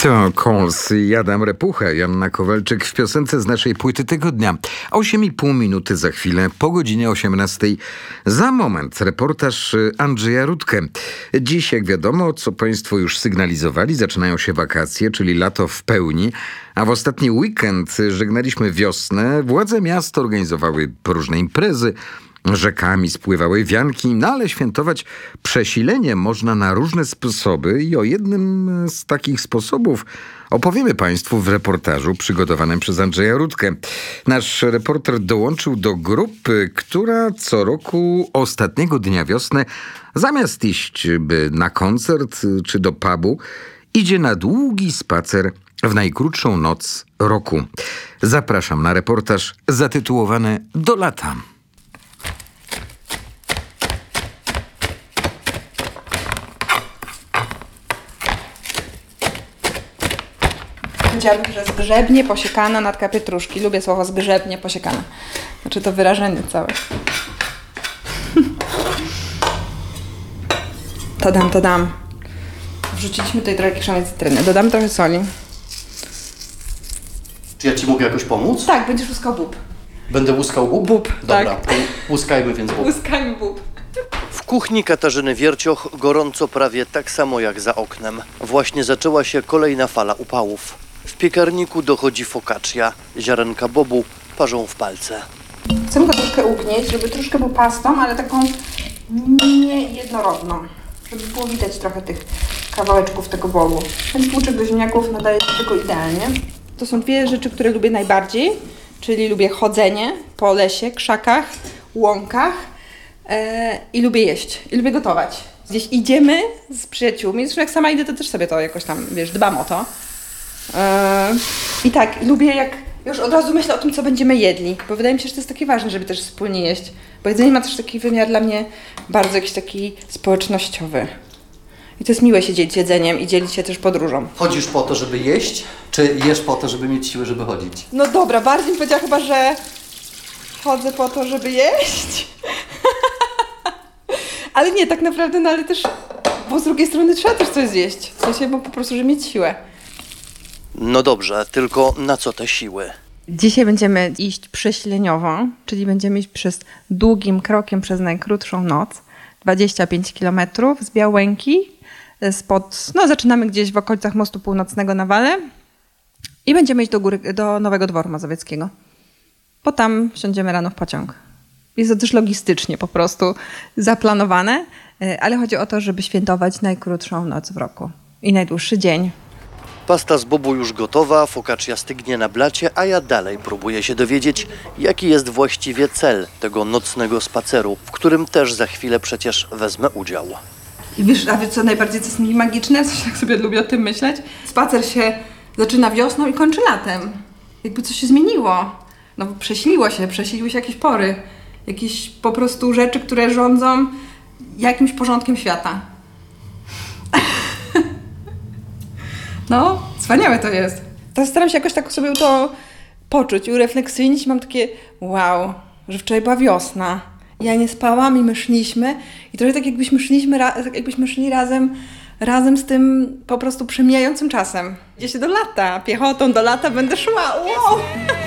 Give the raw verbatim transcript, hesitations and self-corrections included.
To Kols i Adam Repucha, Joanna Kowalczyk w piosence z naszej płyty tygodnia. osiem i pół minuty za chwilę, po godzinie osiemnastej. Za moment reportaż Andrzeja Rutkę. Dziś, jak wiadomo, co państwo już sygnalizowali, zaczynają się wakacje, czyli lato w pełni. A w ostatni weekend żegnaliśmy wiosnę. Władze miasta organizowały różne imprezy. Rzekami spływały wianki, no ale świętować przesilenie można na różne sposoby i o jednym z takich sposobów opowiemy państwu w reportażu przygotowanym przez Andrzeja Rutkę. Nasz reporter dołączył do grupy, która co roku ostatniego dnia wiosny, zamiast iść by na koncert czy do pubu, idzie na długi spacer w najkrótszą noc roku. Zapraszam na reportaż zatytułowany Do lata. Powiedziałabym, że zgrzebnie posiekana natka pietruszki. Lubię słowo zgrzebnie posiekana. Znaczy to wyrażenie całe. To dam, to dam. Wrzuciliśmy tutaj trochę kiszonej cytryny. Dodam trochę soli. Czy ja ci mogę jakoś pomóc? Tak, będziesz łuskał bób. Będę łuskał bób? Bób, Dobra, tak. to łuskajmy więc bób. Łuskajmy bób. W kuchni Katarzyny Wiercioch gorąco prawie tak samo jak za oknem. Właśnie zaczęła się kolejna fala upałów. W piekarniku dochodzi focaccia. Ziarenka bobu parzą w palce. Chcę go troszkę ugnieść, żeby troszkę był pastą, ale taką niejednorodną. Żeby było widać trochę tych kawałeczków tego bobu. Ten tłuczek do ziemniaków nadaje się tego idealnie. To są dwie rzeczy, które lubię najbardziej, czyli lubię chodzenie po lesie, krzakach, łąkach yy, i lubię jeść, i lubię gotować. Gdzieś idziemy z przyjaciółmi, zresztą jak sama idę, to też sobie to jakoś tam, wiesz, dbam o to. Yy, I tak, lubię jak już od razu myślę o tym, co będziemy jedli, bo wydaje mi się, że to jest takie ważne, żeby też wspólnie jeść, bo jedzenie ma też taki wymiar dla mnie bardzo jakiś taki społecznościowy. I to jest miłe się dzielić jedzeniem i dzielić się też podróżą. Chodzisz po to, żeby jeść, czy jesz po to, żeby mieć siłę, żeby chodzić? No dobra, bardziej bym powiedziała chyba, że chodzę po to, żeby jeść. Ale nie, tak naprawdę, no ale też, bo z drugiej strony trzeba też coś zjeść. W sensie, bo po prostu, żeby mieć siłę. No dobrze, tylko na co te siły? Dzisiaj będziemy iść prześleniowo, czyli będziemy iść przez długim krokiem przez najkrótszą noc. dwadzieścia pięć kilometrów z Białęki. Spod, no zaczynamy gdzieś w okolicach Mostu Północnego na Wale i będziemy iść do góry, do Nowego Dworu Mazowieckiego. Bo tam wsiądziemy rano w pociąg. Jest to też logistycznie po prostu zaplanowane, ale chodzi o to, żeby świętować najkrótszą noc w roku i najdłuższy dzień. Pasta z bobu już gotowa, focaccia stygnie na blacie, a ja dalej próbuję się dowiedzieć, jaki jest właściwie cel tego nocnego spaceru, w którym też za chwilę przecież wezmę udział. I wiesz, a wiesz co najbardziej co jest mi magiczne? Coś tak sobie lubię o tym myśleć. Spacer się zaczyna wiosną i kończy latem. Jakby coś się zmieniło. No bo przesiliło się, przesiliły się jakieś pory. Jakieś po prostu rzeczy, które rządzą jakimś porządkiem świata. No, wspaniałe to jest. Teraz staram się jakoś tak sobie to poczuć i urefleksyjnić. Mam takie wow, że wczoraj była wiosna. Ja nie spałam i my szliśmy. I trochę tak jakbyśmy szliśmy, tak jakbyśmy szli razem, razem z tym po prostu przemijającym czasem. Idzie się do lata, piechotą do lata będę szła. Wow!